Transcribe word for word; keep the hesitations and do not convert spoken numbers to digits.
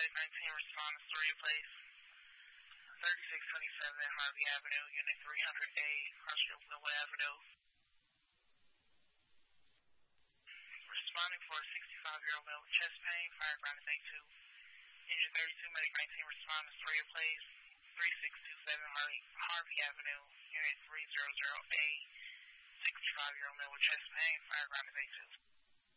Medic nineteen, respond to Storia Place. thirty-six twenty-seven Harvey Avenue, Unit three hundred A, Hartsfield Millwood Avenue. Responding for a sixty-five-year-old male with chest pain, fireground is A two. Unit thirty-two, Medic nineteen, respond to Storia Place. thirty-six twenty-seven Harvey, Harvey Avenue, Unit three hundred A, sixty-five-year-old male with chest pain, fireground is A two.